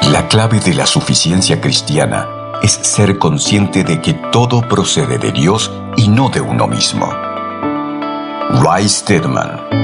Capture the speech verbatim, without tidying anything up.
La clave de la suficiencia cristiana es ser consciente de que todo procede de Dios y no de uno mismo. Ray Stedman.